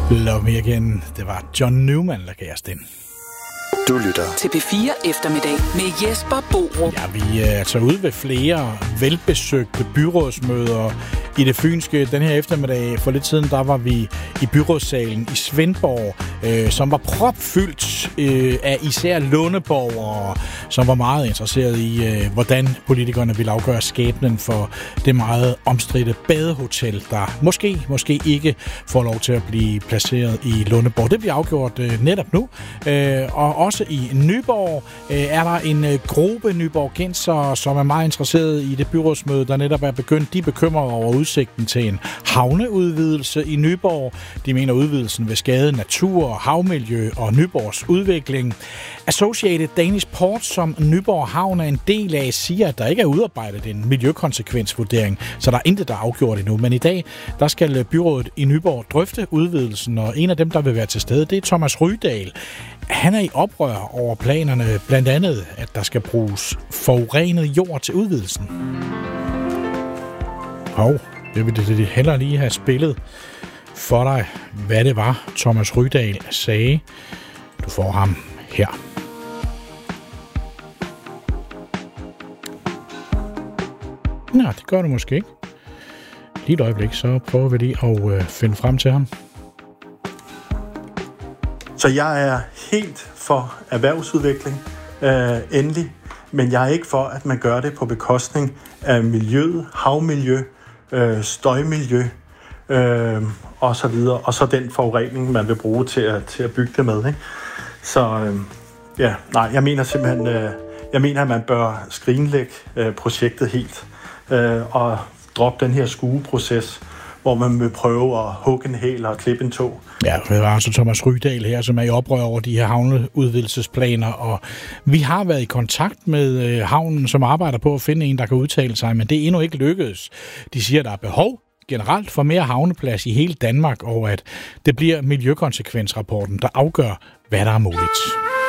Love Me Again. Det var John Newman, der gav os den. Du lytter til P4 Eftermiddag med Jesper Borup. Ja, vi er altså ude ved flere velbesøgte byrådsmøder i det fynske. Den her eftermiddag for lidt siden, der var vi i byrådssalen i Svendborg, som var propfyldt af især lundeborgere, som var meget interesseret i, hvordan politikerne ville afgøre skæbnen for det meget omstridte badehotel, der måske ikke får lov til at blive placeret i Lundeborg. Det bliver afgjort netop nu, og også i Nyborg er der en gruppe nyborgenser, som er meget interesseret i det byrådsmøde, der netop er begyndt. De er bekymrede over udsigten til en havneudvidelse i Nyborg. De mener, udvidelsen vil skade natur, havmiljø og Nyborgs udvikling. Associated Danish Port, som Nyborg Havn er en del af, siger, at der ikke er udarbejdet en miljøkonsekvensvurdering, så der er intet, der er afgjort endnu. Men i dag, der skal byrådet i Nyborg drøfte udvidelsen, og en af dem, der vil være til stede, det er Thomas Rydahl. Han er i oprør over planerne, blandt andet, at der skal bruges forurenet jord til udvidelsen. Jeg vil hellere lige have spillet for dig, hvad det var, Thomas Rydahl sagde. Du får ham her. Nå, det gør du måske ikke. Lige et øjeblik, så prøver vi lige at finde frem til ham. Så jeg er helt for erhvervsudvikling, endelig, men jeg er ikke for, at man gør det på bekostning af miljøet, havmiljø, støjmiljø og så videre, og så den forurening, man vil bruge til at bygge det med. Ikke? Så jeg mener simpelthen, at man bør skrinlægge projektet helt og droppe den her skueproces, hvor man vil prøve at hugge en hæl og klippe en tog. Ja, det var altså Thomas Rydahl her, som er i oprør over de her havneudvidelsesplaner, og vi har været i kontakt med havnen, som arbejder på at finde en, der kan udtale sig, men det er endnu ikke lykkedes. De siger, at der er behov generelt for mere havneplads i hele Danmark, og at det bliver miljøkonsekvensrapporten, der afgør, hvad der er muligt.